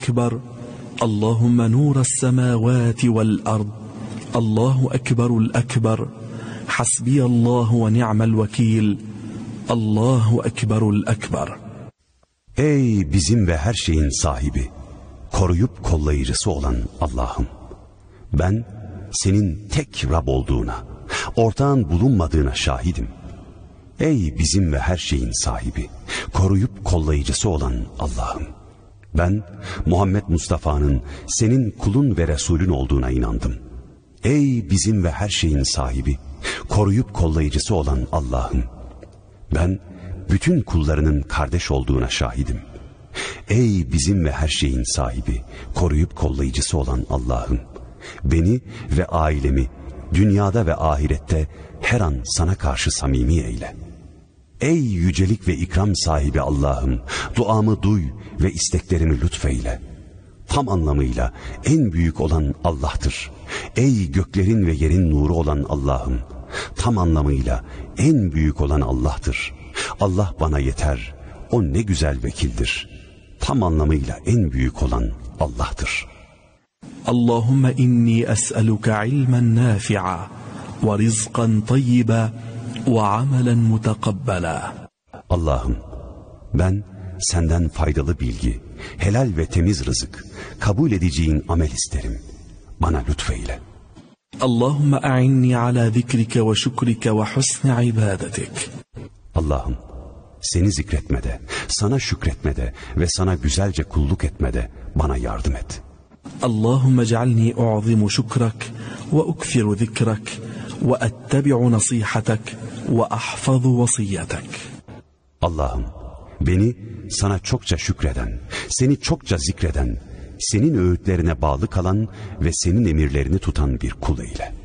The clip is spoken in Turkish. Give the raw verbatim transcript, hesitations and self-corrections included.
أكبر اللهم نور السماوات والأرض الله أكبر الأكبر حسبي الله ونعم الوكيل الله أكبر الأكبر. Ey bizim ve her şeyin sahibi, koruyup kollayıcısı olan Allah'ım, ben senin tek Rab olduğuna, ortağın bulunmadığına şahidim. Ey bizim ve her şeyin sahibi, koruyup kollayıcısı olan Allah'ım, ben Muhammed Mustafa'nın senin kulun ve Resulün olduğuna inandım. Ey bizim ve her şeyin sahibi, koruyup kollayıcısı olan Allah'ım, ben bütün kullarının kardeş olduğuna şahidim. Ey bizim ve her şeyin sahibi, koruyup kollayıcısı olan Allah'ım, beni ve ailemi dünyada ve ahirette her an sana karşı samimi eyle. Ey yücelik ve ikram sahibi Allah'ım, duamı duy ve isteklerimi lütfeyle. Tam anlamıyla en büyük olan Allah'tır. Ey göklerin ve yerin nuru olan Allah'ım, tam anlamıyla en büyük olan Allah'tır. Allah bana yeter, o ne güzel vekildir. Tam anlamıyla en büyük olan Allah'tır. Allahümme inni es'eluke ilmen nafi'a ve rizqan tayyiba ve amelen mutakabbala. Allah'ım, ben senden faydalı bilgi, helal ve temiz rızık, kabul edeceğin amel isterim. Bana lütfeyle. Allahümme a'inni ala zikrike ve şükrike ve husni ibadetik. Allah'ım, seni zikretmede, sana şükretmede ve sana güzelce kulluk etmede bana yardım et. Allahümme cealni u'zimu şükrak ve ukfiru zikrak ve ettebi'u nasihatak ve ahfazu vasiyyetek. Allah'ım, beni sana çokça şükreden, seni çokça zikreden, senin öğütlerine bağlı kalan ve senin emirlerini tutan bir kul eyle.